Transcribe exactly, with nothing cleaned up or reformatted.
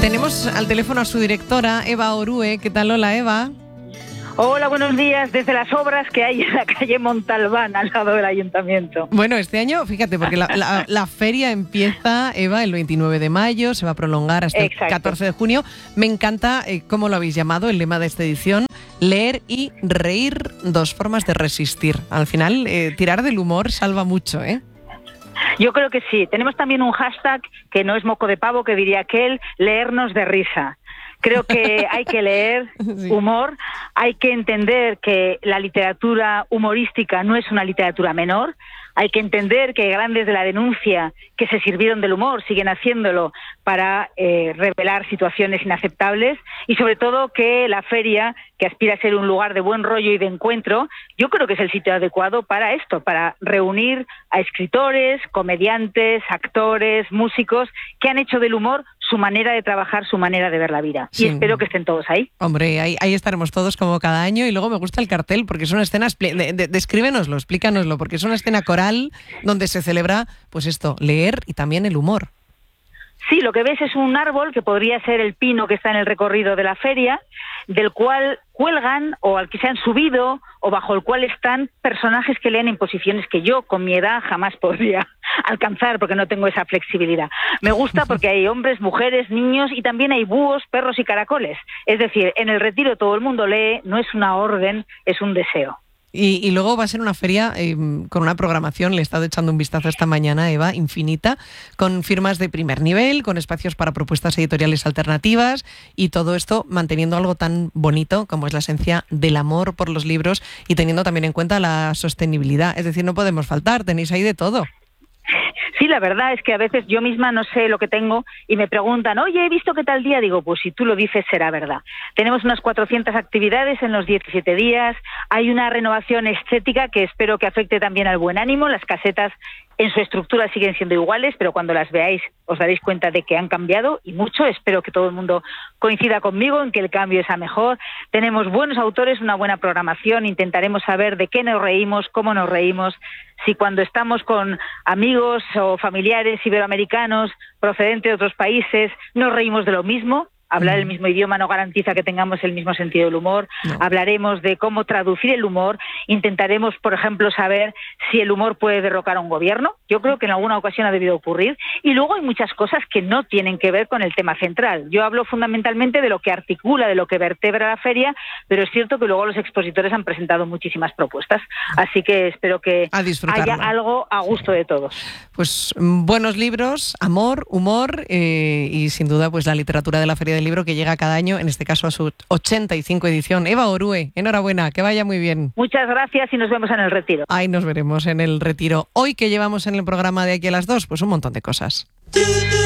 Tenemos al teléfono a su directora, Eva Orue. ¿Qué tal? Hola, Eva. Hola, buenos días. Desde las obras que hay en la calle Montalbán, al lado del ayuntamiento. Bueno, este año, fíjate, porque la, la, la feria empieza, Eva, el veintinueve de mayo, se va a prolongar hasta Exacto. el catorce de junio. Me encanta eh, cómo lo habéis llamado, el lema de esta edición: leer y reír, dos formas de resistir. Al final, eh, tirar del humor salva mucho, ¿eh? Yo creo que sí. Tenemos también un hashtag que no es moco de pavo, que diría aquel: leernos de risa. Creo que hay que leer sí. humor, hay que entender que la literatura humorística no es una literatura menor, hay que entender que grandes de la denuncia que se sirvieron del humor siguen haciéndolo para eh, revelar situaciones inaceptables, y sobre todo que la feria, que aspira a ser un lugar de buen rollo y de encuentro, yo creo que es el sitio adecuado para esto, para reunir a escritores, comediantes, actores, músicos que han hecho del humor su manera de trabajar, su manera de ver la vida. Sí. Y espero que estén todos ahí. Hombre, ahí, ahí estaremos todos como cada año. Y luego me gusta el cartel, porque es una escena, de, de, descríbenoslo, explícanoslo, porque es una escena coral donde se celebra, pues esto, leer y también el humor. Sí, lo que ves es un árbol que podría ser el pino que está en el recorrido de la feria, del cual cuelgan o al que se han subido o bajo el cual están personajes que leen en posiciones que yo con mi edad jamás podría alcanzar porque no tengo esa flexibilidad. Me gusta porque hay hombres, mujeres, niños y también hay búhos, perros y caracoles. Es decir, en el retiro todo el mundo lee, no es una orden, es un deseo. Y, y luego va a ser una feria eh, con una programación, le he estado echando un vistazo esta mañana, Eva, infinita, con firmas de primer nivel, con espacios para propuestas editoriales alternativas y todo esto manteniendo algo tan bonito como es la esencia del amor por los libros y teniendo también en cuenta la sostenibilidad. Es decir, no podemos faltar, tenéis ahí de todo. Sí, la verdad es que a veces yo misma no sé lo que tengo y me preguntan, oye, he visto que tal día, digo, pues si tú lo dices será verdad. Tenemos unas cuatrocientas actividades en los diecisiete días, hay una renovación estética que espero que afecte también al buen ánimo, las casetas en su estructura siguen siendo iguales, pero cuando las veáis os daréis cuenta de que han cambiado y mucho. Espero que todo el mundo coincida conmigo en que el cambio es a mejor. Tenemos buenos autores, una buena programación, intentaremos saber de qué nos reímos, cómo nos reímos, si cuando estamos con amigos o familiares iberoamericanos procedentes de otros países nos reímos de lo mismo. Hablar el mismo idioma no garantiza que tengamos el mismo sentido del humor. No. Hablaremos de cómo traducir el humor. Intentaremos, por ejemplo, saber si el humor puede derrocar a un gobierno. Yo creo que en alguna ocasión ha debido ocurrir. Y luego hay muchas cosas que no tienen que ver con el tema central. Yo hablo fundamentalmente de lo que articula, de lo que vertebra la feria, pero es cierto que luego los expositores han presentado muchísimas propuestas. Así que espero que haya algo a gusto de todos. Pues buenos libros, amor, humor eh, y sin duda pues la literatura de la Feria del Libro que llega cada año, en este caso a su ochenta y cinco edición. Eva Orue, enhorabuena, que vaya muy bien. Muchas gracias y nos vemos en el retiro. Ahí nos veremos en el retiro. Hoy, que llevamos en el programa de aquí a las dos, pues un montón de cosas.